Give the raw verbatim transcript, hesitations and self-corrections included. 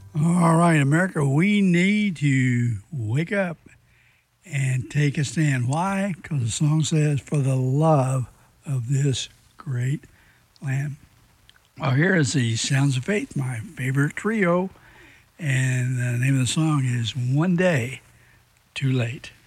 All right, America, we need to wake up and take a stand. Why? Because the song says, for the love of this great land. Well, here is the Sounds of Faith, my favorite trio, and the name of the song is One Day Too Late.